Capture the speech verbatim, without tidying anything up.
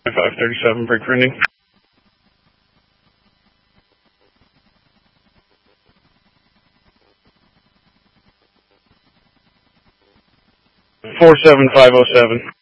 five thirty-seven, break printing. four seven five oh seven.